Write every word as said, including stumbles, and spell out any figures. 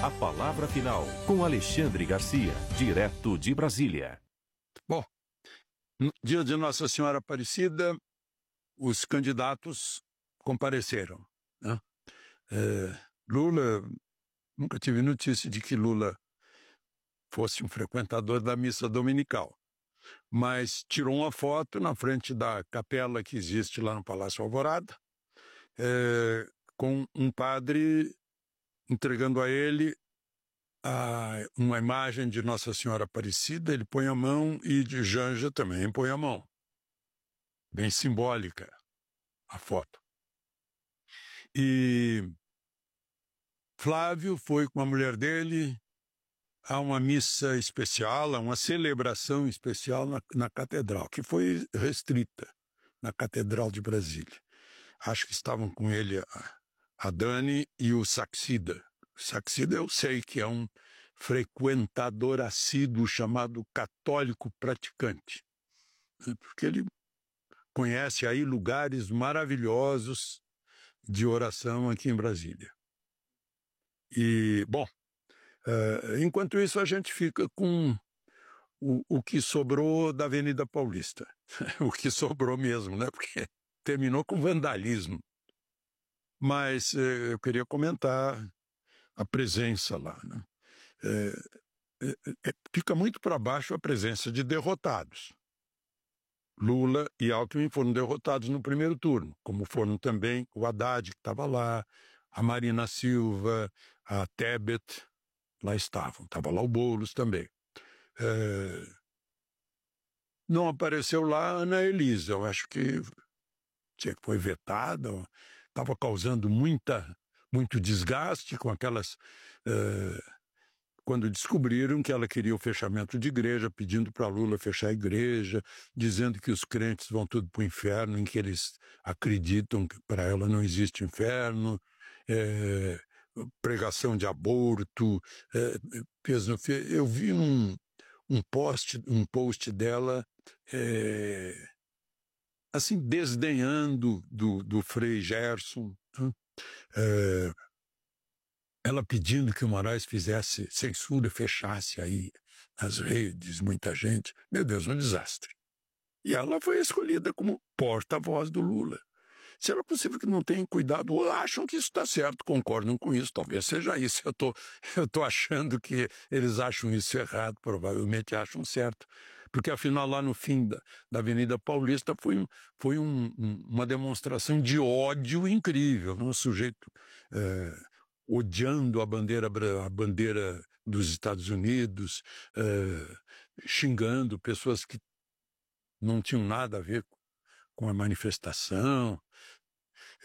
A palavra final, com Alexandre Garcia, direto de Brasília. Bom, no dia de Nossa Senhora Aparecida, os candidatos compareceram, né? É, Lula, nunca tive notícia de que Lula fosse um frequentador da missa dominical, mas tirou uma foto na frente da capela que existe lá no Palácio Alvorada, é, com um padre entregando a ele a, uma imagem de Nossa Senhora Aparecida. Ele põe a mão, e de Janja também põe a mão. Bem simbólica a foto. E Flávio foi com a mulher dele a uma missa especial, a uma celebração especial na, na catedral, que foi restrita, na Catedral de Brasília. Acho que estavam com ele a, a Dani e o Saxida. O Saxida eu sei que é um frequentador assíduo chamado católico praticante, porque ele conhece aí lugares maravilhosos de oração aqui em Brasília. E, bom, uh, enquanto isso a gente fica com o, o que sobrou da Avenida Paulista. O que sobrou mesmo, né? Porque terminou com vandalismo. Mas uh, eu queria comentar a presença lá, né? Uh, uh, fica muito para baixo a presença de derrotados. Lula e Alckmin foram derrotados no primeiro turno, como foram também o Haddad, que estava lá, a Marina Silva, a Tebet, lá estavam. Estava lá o Boulos também. É... Não apareceu lá a Ana Elisa, eu acho que foi vetada, estava causando muita, muito desgaste com aquelas... É... Quando descobriram que ela queria o fechamento de igreja, pedindo para Lula fechar a igreja, dizendo que os crentes vão tudo para o inferno, em que eles acreditam que para ela não existe inferno, é, pregação de aborto. É, eu vi um, um, post, um post dela é, assim, desdenhando do, do Frei Gerson, é, ela pedindo que o Moraes fizesse censura, fechasse aí nas redes, muita gente. Meu Deus, um desastre. E ela foi escolhida como porta-voz do Lula. Será possível que não tenham cuidado? Ou acham que isso está certo, concordam com isso? Talvez seja isso. Eu tô, eu tô achando que eles acham isso errado, provavelmente acham certo. Porque, afinal, lá no fim da, da Avenida Paulista foi, foi um, um, uma demonstração de ódio incrível. Um sujeito... É, odiando a bandeira, a bandeira dos Estados Unidos, uh, xingando pessoas que não tinham nada a ver com a manifestação,